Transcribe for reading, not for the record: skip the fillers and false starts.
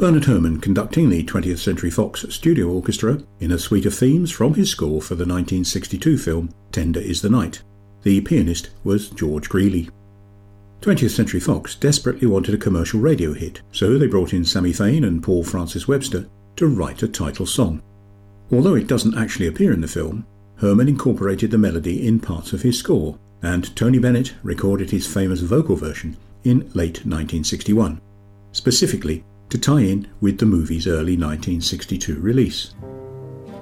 Bernard Herrmann conducting the 20th Century Fox Studio Orchestra in a suite of themes from his score for the 1962 film Tender is the Night. The pianist was George Greeley. 20th Century Fox desperately wanted a commercial radio hit, so they brought in Sammy Fain and Paul Francis Webster to write a title song. Although it doesn't actually appear in the film, Herrmann incorporated the melody in parts of his score, and Tony Bennett recorded his famous vocal version in late 1961, specifically to tie in with the movie's early 1962 release.